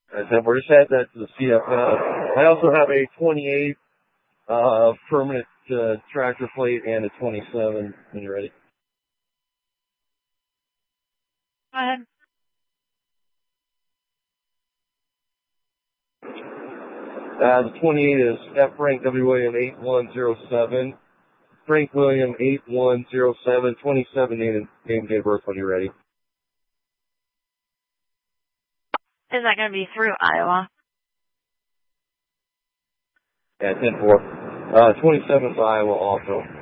We're just add that to the CFL. I also have a 28 permanent tractor plate and a 27 when you're ready. Go ahead. The 28 is F. Frank W. William 8107. Frank William 8107. 27 name date of birth when you're ready. Is that going to be through Iowa? Yeah, 10-4. 27 is Iowa also.